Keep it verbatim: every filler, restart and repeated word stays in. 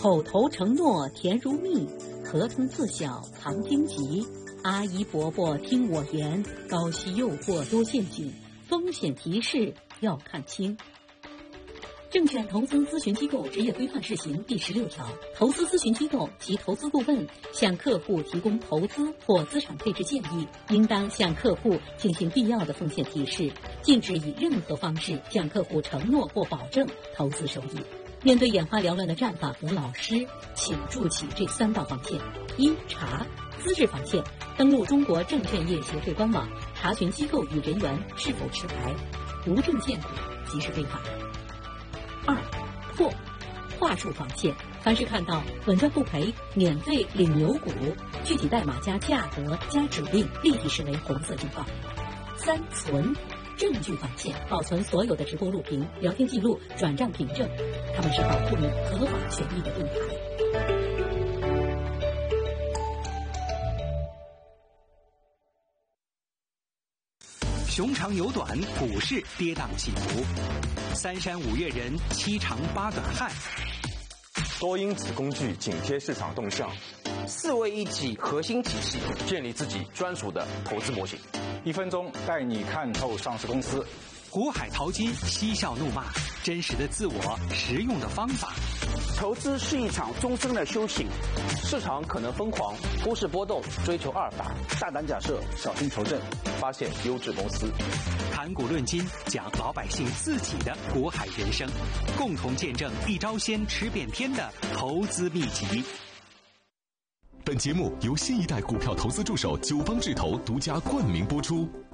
口头承诺甜如蜜，合同自小藏荆棘。阿姨伯伯听我言，高息诱惑多陷阱，风险提示要看清。证券投资咨询机构职业规范试行第十六条，投资咨询机构及投资顾问向客户提供投资或资产配置建议，应当向客户进行必要的风险提示，禁止以任何方式向客户承诺或保证投资收益。面对眼花缭乱的战法，吴老师请筑起这三道防线：一、查资质防线，登录中国证券业协会官网，查询机构与人员是否持牌，无证见股即是非法。二、破话术防线，凡是看到稳赚不赔、免费领牛股、具体代码加价格加指令，立即视为红色警报。三、存证据防线，保存所有的直播录屏、聊天记录、转账凭证，他们是保护你合法权益的盾牌。 熊长有短，股市跌宕起伏；三山五岳人，七长八短汉。 多因子工具紧贴市场动向， 四位一体核心体系，建立自己专属的投资模型。 一分钟带你看透上市公司。 股海淘金，嬉笑怒骂，真实的自我，实用的方法。 投资是一场终身的修行，市场可能疯狂，股市波动，追求阿尔法，大胆假设，小心求证，发现优质公司。 谈股论金，讲老百姓自己的股海人生，共同见证一招鲜吃遍天的投资秘籍。 本节目由新一代股票投资助手九方智投独家冠名播出。